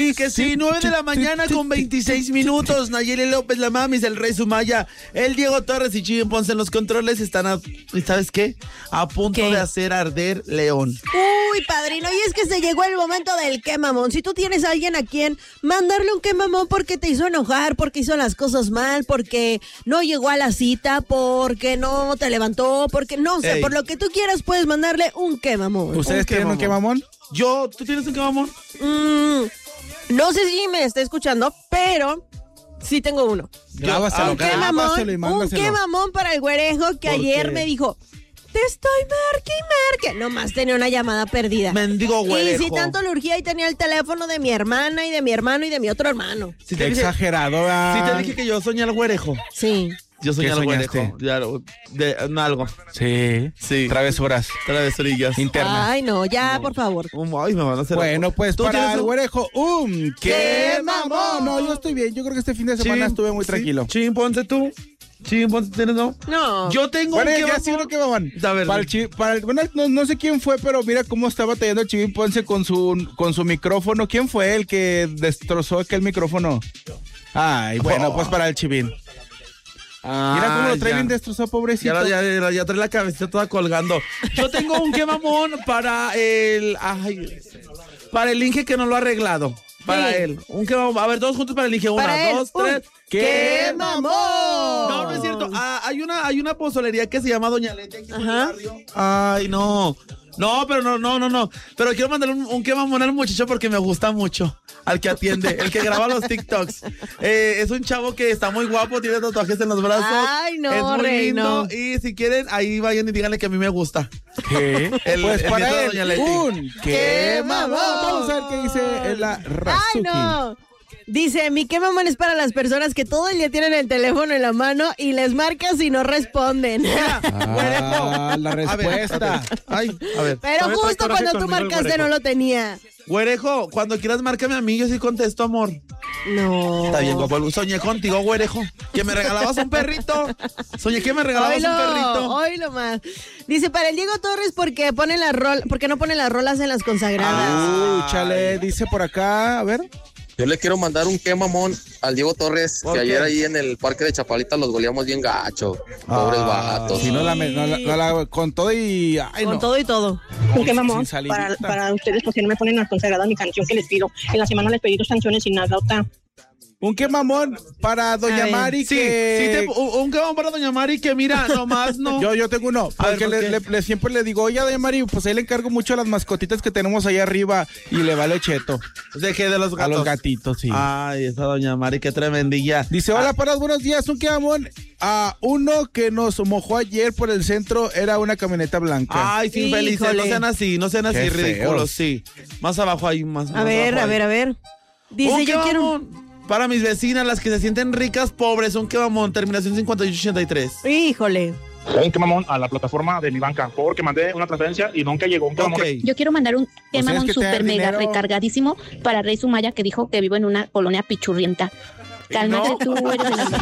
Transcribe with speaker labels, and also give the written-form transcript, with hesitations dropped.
Speaker 1: que sí, 9 de la mañana con 26 minutos. Nayeli López, la mamis, el Rey Sumaya, el Diego Torres y Chivín Ponce en los controles están, ¿sabes qué? A punto de hacer arder León.
Speaker 2: Uy, padrino, y es que se llegó el momento del qué mamón. Si tú tienes a alguien a quien mandarle un qué mamón porque te hizo enojar, porque hizo las cosas mal, porque no llegó a la cita, porque no te levantó, porque no, o sea, por lo que tú quieras puedes mandarle un qué mamón.
Speaker 3: ¿Ustedes tienen un qué mamón?
Speaker 1: ¿Tú tienes un qué mamón?
Speaker 2: No sé si me está escuchando, pero sí tengo uno.
Speaker 3: Grábaselo,
Speaker 2: y mándaselo. Un qué mamón para el güerejo que ayer me dijo, te estoy marque. Nomás tenía una llamada perdida.
Speaker 1: Mendigo güerejo.
Speaker 2: Y si tanto le urgía y tenía el teléfono de mi hermana y de mi hermano y de mi otro hermano.
Speaker 3: Qué exagerado.
Speaker 1: Sí te dije que yo soñé al güerejo.
Speaker 2: Sí.
Speaker 1: Yo soñé al güerejo. Algo.
Speaker 3: Sí. Travesuras.
Speaker 1: Travesurillas.
Speaker 3: Internas.
Speaker 2: Ay, no, ya, por favor.
Speaker 1: Ay, me van a hacer.
Speaker 3: Bueno, pues para el güerejo, ¡qué mamón! No, yo estoy bien. Yo creo que este fin de semana estuve muy tranquilo.
Speaker 1: Chivín Ponce, ¿tú? Chivín Ponce, ¿tienes no?
Speaker 2: No.
Speaker 1: Yo tengo
Speaker 3: un qué mamón.
Speaker 1: A ver.
Speaker 3: No sé quién fue, pero mira cómo estaba batallando Chivín Ponce con su micrófono. ¿Quién fue el que destrozó aquel micrófono? Ay, bueno, pues para el Chivín. Mira cómo lo trae bien destrozado, pobrecito.
Speaker 1: Ya trae la cabecita toda colgando. Yo tengo un qué mamón para el Inge que no lo ha arreglado. Para él. Un qué mamón. A ver, todos juntos para el Inge. Una, dos, tres.
Speaker 2: ¡Qué mamón!
Speaker 1: No es cierto. Hay una pozolería que se llama Doña Lete aquí en el barrio. Ay, no. No, pero no. Pero quiero mandarle un qué mamón al muchacho porque me gusta mucho. Al que atiende, el que graba los TikToks. Es un chavo que está muy guapo, tiene tatuajes en los brazos.
Speaker 2: Ay, no,
Speaker 1: es muy lindo.
Speaker 2: no.
Speaker 1: Y si quieren, ahí vayan y díganle que a mí me gusta.
Speaker 3: ¿Qué?
Speaker 1: Pues
Speaker 3: para él,
Speaker 1: Doña Leti.
Speaker 3: ¡qué mamón! Vamos a ver qué dice la Razuki.
Speaker 2: ¡Ay, no! Dice, mi qué mamón es para las personas que todo el día tienen el teléfono en la mano y les marcas y no responden.
Speaker 3: La respuesta.
Speaker 1: A ver.
Speaker 2: Pero justo cuando tú marcaste no lo tenía.
Speaker 1: Güerejo, cuando quieras márcame a mí, yo sí contesto, amor.
Speaker 2: No.
Speaker 1: Está bien, guapo. Soñé contigo, güerejo. Que me regalabas un perrito. Soñé que me regalabas un perrito.
Speaker 2: Hoy lo más. Dice, para el Diego Torres, porque no ponen las rolas en las consagradas.
Speaker 3: Chale, dice por acá, a ver.
Speaker 4: Yo le quiero mandar un qué mamón al Diego Torres, que ayer ahí en el parque de Chapalita los goleamos bien gacho. Pobres vatos.
Speaker 3: Sí, con todo y...
Speaker 2: Con todo y todo.
Speaker 5: Un qué mamón para ustedes, porque no me ponen la consagrada mi canción que les pido. En la semana les pedí 2 canciones sin nada.
Speaker 3: Un qué mamón para Doña Mari.
Speaker 1: Un qué mamón para Doña Mari que mira, nomás no.
Speaker 3: Yo tengo uno, porque siempre le digo, oye, Doña Mari, pues ahí le encargo mucho a las mascotitas que tenemos allá arriba y le vale cheto.
Speaker 1: ¿De qué? ¿De los gatos?
Speaker 3: A los gatitos, sí.
Speaker 1: Ay, esa Doña Mari, qué tremendilla.
Speaker 3: Dice, hola, buenos días, un qué mamón. Uno que nos mojó ayer por el centro era una camioneta blanca.
Speaker 1: Ay, sí, felices, no sean así, ridículos, sí. Más abajo hay más.
Speaker 2: A ver. Dice, yo quiero...
Speaker 1: Para mis vecinas, las que se sienten ricas, pobres, un qué mamón, terminación 5883.
Speaker 2: Híjole.
Speaker 6: Un qué mamón a la plataforma de mi banca, porque mandé una transferencia y nunca llegó un qué mamón.
Speaker 7: Yo quiero mandar un qué mamón súper mega recargadísimo para Rey Sumaya, que dijo que vivo en una colonia pichurrienta. Cálmate, tú eres de la...